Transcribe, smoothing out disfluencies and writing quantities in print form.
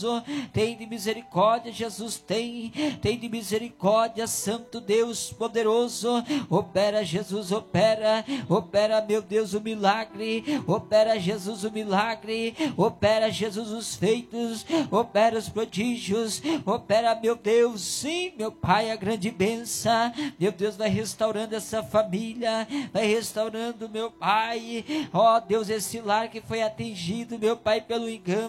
Tem de misericórdia, Jesus, tem de misericórdia, Santo Deus poderoso. Opera, Jesus, opera, meu Deus, o milagre. Opera, Jesus, o milagre. Opera, Jesus, os feitos. Opera os prodígios. Opera, meu Deus, sim, meu Pai, a grande bênção. Meu Deus, vai restaurando essa família, vai restaurando, meu Pai, ó Deus, esse lar que foi atingido, meu Pai, pelo engano,